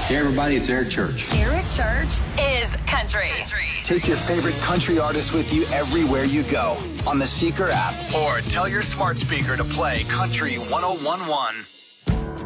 Hey, everybody, it's Eric Church. Eric Church is country. Take your favorite country artists with you everywhere you go on the Seeker app or tell your smart speaker to play Country 1011.